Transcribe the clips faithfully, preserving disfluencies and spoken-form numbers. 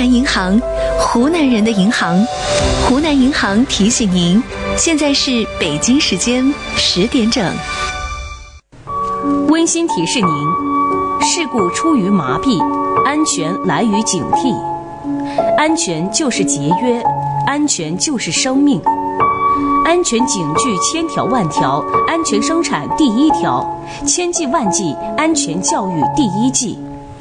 南银行，湖南人的银行。湖南银行提醒您，现在是北京时间十点整。 温馨提示您：事故出于麻痹，安全来于警惕。安全就是节约，安全就是生命。安全警句千条万条，安全生产第一条，千计万计，安全教育第一计。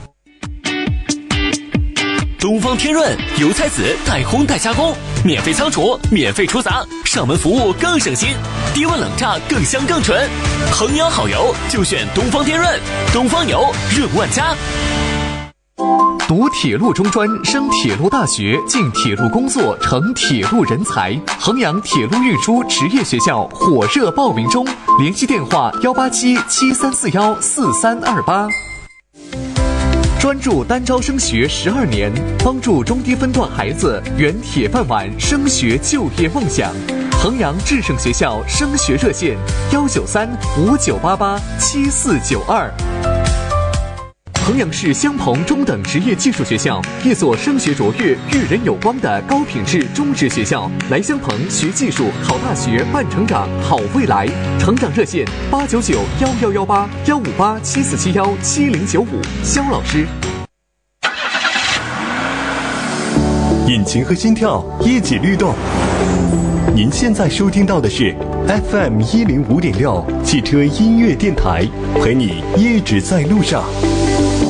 东方天润油菜籽代烘代加工，免费仓储，免费出杂，上门服务更省心，低温冷榨更香更纯。衡阳好油就选东方天润，东方油润万家。 读铁路中专，升铁路大学，进铁路工作，成铁路人才。衡阳铁路运输职业学校火热报名中，联系电话幺八七七三四幺四三二八。专注单招升学十二年，帮助中低分段孩子圆铁饭碗升学就业梦想。衡阳智胜学校升学热线：幺九三五九八八七四九二。衡阳市襄鹏中等职业技术学校，一所升学卓越、育人有光的高品质中职学校。来襄鹏学技术、考大学、办成长、好未来。成长热线：八九九幺幺幺八幺五八七四七幺七零九五。肖老师。 引擎和心跳一起律动。您现在收听到的是 F M 一零五点六汽车音乐电台，陪你一直在路上。